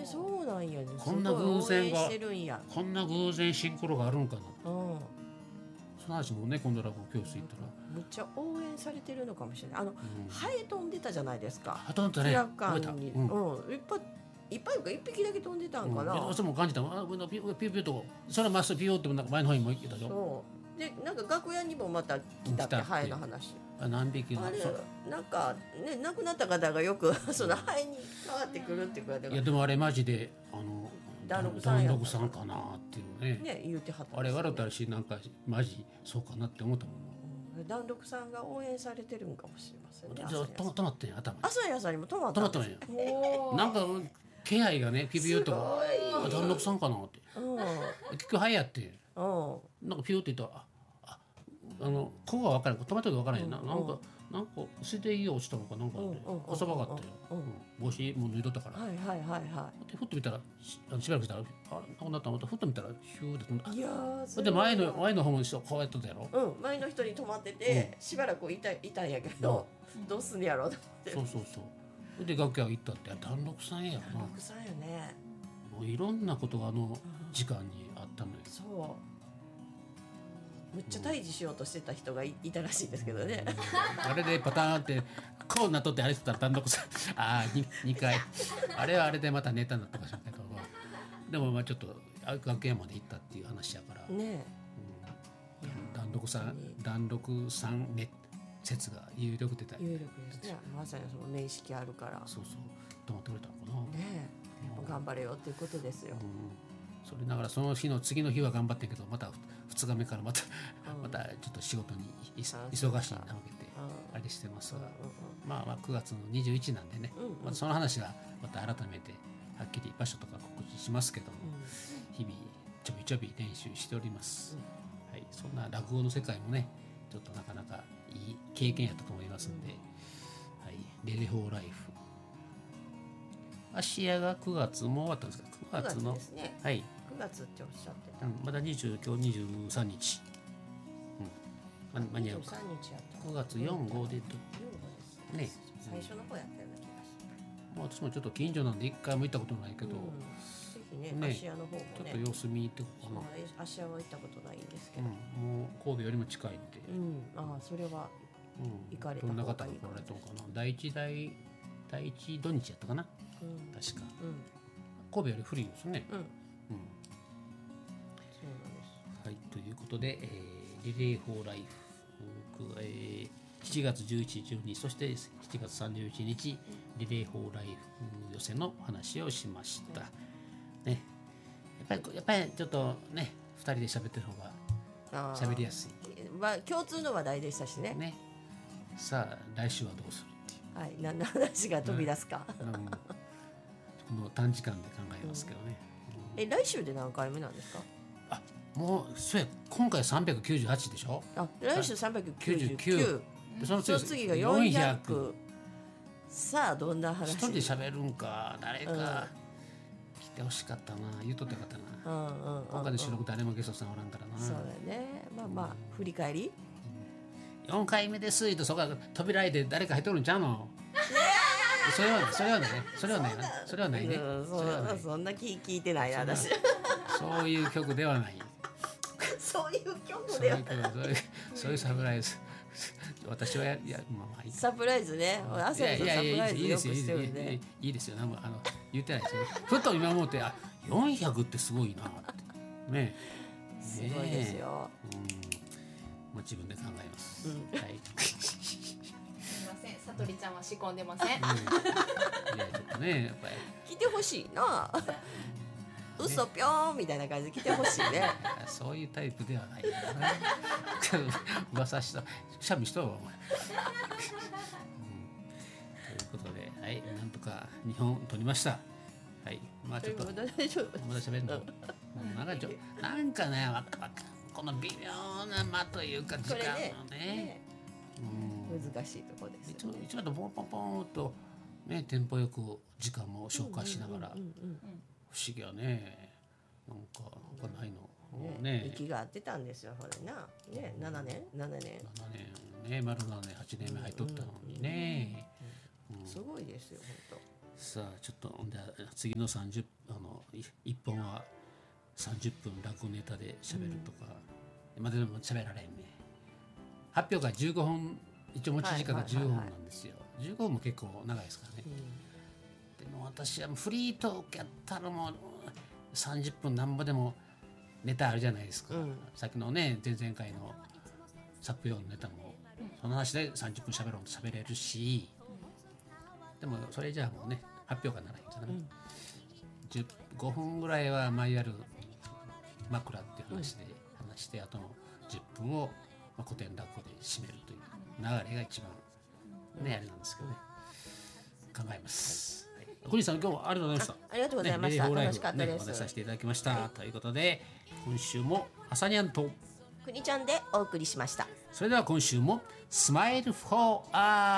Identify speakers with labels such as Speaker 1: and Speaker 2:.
Speaker 1: そうなんやね。
Speaker 2: こんな偶然が
Speaker 1: してるんや。
Speaker 2: こんな偶然シンクロがあるのかな。
Speaker 1: うん。
Speaker 2: その話もね、今度落語教室行ったら
Speaker 1: むっちゃ応援されてるのかもしれない。ハエ飛んでたじゃないですか。
Speaker 2: ハエ飛んでたね。
Speaker 1: 平館に、いっぱいか一匹だけ飛んでたんかな。
Speaker 2: どうしても感じた。ピューピューとそれはまっすぐピューってなんか前の方にも行ってたでしょ。
Speaker 1: そうでなんか楽屋にもまた来たってハエの話。
Speaker 2: 何匹の
Speaker 1: あれなんかね亡くなった方がよくそのハエに変わってくるって言われて。
Speaker 2: いやでもあれマジで
Speaker 1: 弾力
Speaker 2: さんかなっていうね。
Speaker 1: 言うてはった。
Speaker 2: あれ笑ったらしなんかマジそうかなって思ったもん。
Speaker 1: 弾力さんが応援されてるんかもしれませんね。
Speaker 2: 止まってん頭に。
Speaker 1: 朝やさんにも止まったんです
Speaker 2: よ。なんか気配がねピューと弾力さんかなって。結局ハエやって。なんかピューって言ったらここが分からない、止まった時分からないな、なんか素手家落ちたのかなんかでかさばがあって帽子も脱いどったから、でふっと見たらしばらくしたらあれなくなったのとふっと見たらヒューって飛んだ。いやで前の方の人こうやっとったやろ。
Speaker 1: 前の人に止まっててしばらくいたんやけどどうすんやろうと思って。
Speaker 2: そうで楽屋行ったって弾力さんやな。
Speaker 1: 弾力さんよね。
Speaker 2: もういろんなことが時間にあったのよ。
Speaker 1: そうむっちゃ退治しようとしてた人がいたらしいですけどね。
Speaker 2: あれでパターンってこうなっとってあれしてたら単独さ2回あれはあれでまたネタになったかしらけどでもちょっと楽屋まで行ったっていう話やからね。弾力さん説が有力出た
Speaker 1: 有力ですね。まさにその面識あるから
Speaker 2: そう止まってくれたのかな。
Speaker 1: ね頑張れよっていうことですよ。
Speaker 2: それながらその日の次の日は頑張ってんけどまた2日目からまたちょっと仕事に忙しいなわけであれしてますが9月の21なんでねその話はまた改めてはっきり場所とか告知しますけども日々ちょびちょび練習しております。そんな落語の世界もねちょっとなかなかいい経験やったと思いますんでレレフォーライフ芦屋が9月も終わったんですか。9月の
Speaker 1: ですね。9月っておっしゃってた。
Speaker 2: まだ今日23日。間に合うか。9月4号で
Speaker 1: ね。最初の方やったような気がする。
Speaker 2: 私もちょっと近所なんで一回も行ったことないけど、ぜ
Speaker 1: ひね芦屋の方もね
Speaker 2: ちょっと様子見に行ってこうかな。
Speaker 1: 芦屋は行ったことないんですけど、
Speaker 2: もう神戸よりも近いんで。
Speaker 1: それは行かれた
Speaker 2: どんな方が来られたのかな。第一土日やったかな。確か。神戸より古いですね。はい、ということで、リレー・フォー・ライフ、7月11、12そして7月31日リレー・フォー・ライフ予選の話をしました、ね、やっぱりちょっとね2人で喋ってる方が喋りやすい、
Speaker 1: 共通の話題でしたし ね。
Speaker 2: さあ来週はどうするっていう、
Speaker 1: 何の話が飛び出すか、
Speaker 2: この短時間で考えますけどね、
Speaker 1: 来週で何回目なんですか。
Speaker 2: もうそうや今回398でしょ。
Speaker 1: 来週399でその次が400。さあどんな話。
Speaker 2: 一人で喋るんか誰か来てほしかったな言うとってよかったな。今回の収録誰もゲストさんおらんからな。
Speaker 1: そうだね。振り返り
Speaker 2: 4回目ですとそこから扉開いて誰か入っとるんちゃうの。それはないね。
Speaker 1: そんな聞いてないな私。
Speaker 2: そういう曲ではない。
Speaker 1: そういう曲ではない。
Speaker 2: そういうサプライズ。私は
Speaker 1: サプライズね。朝のサプライズよくしてるね。
Speaker 2: いいですよ。言ってないですよ。ふと今思って400ってすごいなってね。
Speaker 1: すごいですよ。
Speaker 2: もう自分で考えます。はい。
Speaker 3: すみません。さとりちゃんは仕込んでません。いや
Speaker 2: ちょっとねやっぱり
Speaker 1: 来てほしいな。嘘ぴょーんみたいな感じで来てほしいね。
Speaker 2: そういうタイプではないからね。噂したくしゃみしとるわお前。ということで、なんとか2本取りました。はい、ちょっとまだ喋るの。なんかね、この微妙な間というか時間のね、
Speaker 1: 難しいところです。
Speaker 2: 一番とポンポンポンとねテンポよく時間も紹介しながら。不思議やね。なんかないの
Speaker 1: ね。息が合ってたんですよ。ほれな。ね、7年ね、
Speaker 2: 丸7年8年目入っとったのにね。
Speaker 1: すごいですよ
Speaker 2: さあちょっとじゃあ次の1本は30分落語ネタで喋るとか、まだでも喋られんね。発表が15分、一応持ち時間が15分なんですよ。15分も結構長いですからね。でも私はフリートークやったらもう30分なんぼでもネタあるじゃないですか。さっきのね前々回のサップ用のネタもその話で30分喋ろうと喋れるし、でもそれじゃあもうね発表がならないんですよね。15分ぐらいはいわゆる枕っていう話で話して、あとの10分を古典落語で締めるという流れが一番ねあれなんですけどね、考えます。小西さん今日はありがとうございました。
Speaker 1: ありがとうございました。楽しかったです。
Speaker 2: お話しさせていただきました。ということで今週も朝にゃんと
Speaker 1: くにちゃんでお送りしました。
Speaker 2: それでは今週もスマイルフォーアー